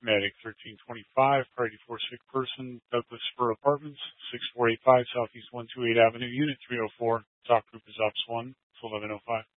Medic 1325, priority for sick person, Douglas Spur Apartments, 6485 Southeast 128 Avenue, Unit 304. Talk group is Ops 1, it's 1105.